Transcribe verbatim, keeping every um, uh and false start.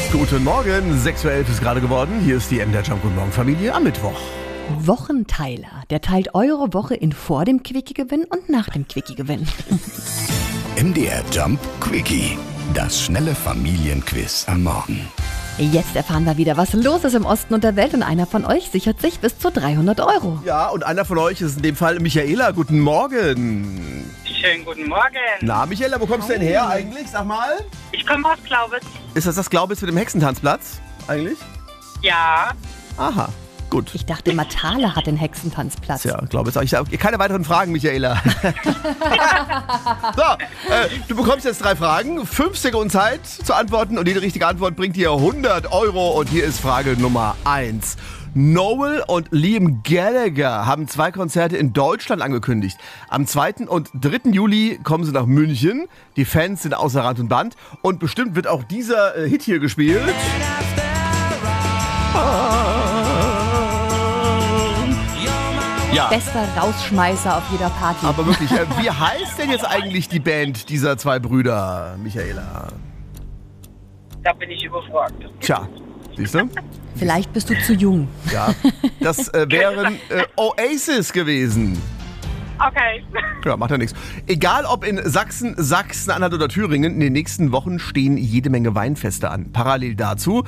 Guten Morgen, sechs Uhr elf ist gerade geworden. Hier ist die M D R Jump Guten Morgen Familie am Mittwoch. Wochenteiler, der teilt eure Woche in vor dem Quickie-Gewinn und nach dem Quickie-Gewinn. M D R Jump Quickie, das schnelle Familienquiz am Morgen. Jetzt erfahren wir wieder, was los ist im Osten und der Welt, und einer von euch sichert sich bis zu dreihundert Euro. Ja, und einer von euch ist in dem Fall Michaela. Guten Morgen. Schönen guten Morgen. Na, Michaela, wo kommst du denn her eigentlich? Sag mal. Ich komme aus Glaubitz. Ist das das Glaubitz mit dem Hexentanzplatz eigentlich? Ja. Aha, gut. Ich dachte immer, Thale hat den Hexentanzplatz. Ja, Glaubitz. Ich habe keine weiteren Fragen, Michaela. So, äh, du bekommst jetzt drei Fragen, fünf Sekunden Zeit zu antworten, und jede richtige Antwort bringt dir hundert Euro. Und hier ist Frage Nummer eins. Noel und Liam Gallagher haben zwei Konzerte in Deutschland angekündigt. Am zweiten und dritten Juli kommen sie nach München. Die Fans sind außer Rand und Band. Und bestimmt wird auch dieser äh, Hit hier gespielt. Ja. Bester Rausschmeißer auf jeder Party. Aber wirklich, äh, wie heißt denn jetzt eigentlich die Band dieser zwei Brüder, Michaela? Da bin ich überfragt. Tja, siehst du? Vielleicht bist du zu jung. Ja, das äh, wären äh, Oasis gewesen. Okay. Ja, macht ja nichts. Egal ob in Sachsen, Sachsen-Anhalt oder Thüringen, in den nächsten Wochen stehen jede Menge Weinfeste an. Parallel dazu